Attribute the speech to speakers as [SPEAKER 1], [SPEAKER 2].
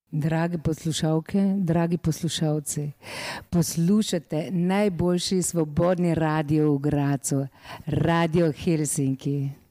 [SPEAKER 1] Drage poslušalke, dragi poslušalci, poslušate najboljši svobodni radio v Grazu, Radio Helsinki.